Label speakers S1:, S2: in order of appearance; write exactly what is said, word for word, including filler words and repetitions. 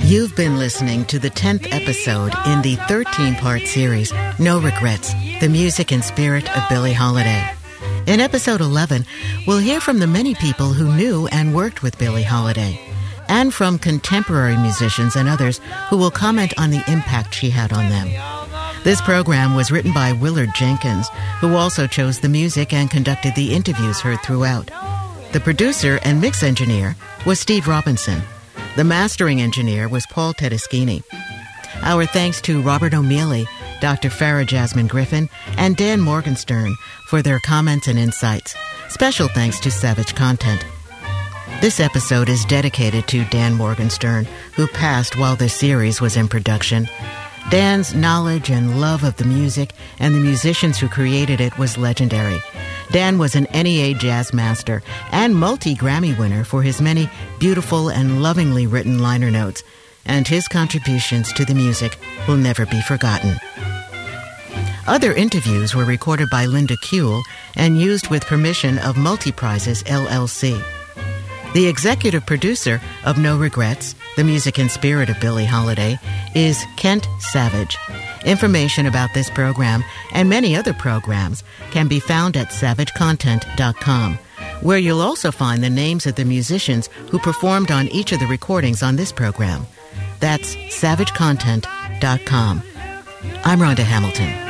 S1: You've been listening to the tenth episode in the thirteen-part series, No Regrets, the music and spirit of Billie Holiday. In episode eleven, we'll hear from the many people who knew and worked with Billie Holiday, and from contemporary musicians and others who will comment on the impact she had on them. This program was written by Willard Jenkins, who also chose the music and conducted the interviews heard throughout. The producer and mix engineer was Steve Robinson. The mastering engineer was Paul Tedeschini. Our thanks to Robert O'Mealy, Doctor Farah Jasmine Griffin, and Dan Morgenstern for their comments and insights. Special thanks to Savage Content. This episode is dedicated to Dan Morgenstern, who passed while this series was in production. Dan's knowledge and love of the music and the musicians who created it was legendary. Dan was an N E A jazz master and multi-Grammy winner for his many beautiful and lovingly written liner notes, and his contributions to the music will never be forgotten. Other interviews were recorded by Linda Kuehl and used with permission of Multiprizes, L L C. The executive producer of No Regrets, the music and spirit of Billie Holiday, is Kent Savage. Information about this program and many other programs can be found at savage content dot com, where you'll also find the names of the musicians who performed on each of the recordings on this program. That's savage content dot com. I'm Rhonda Hamilton.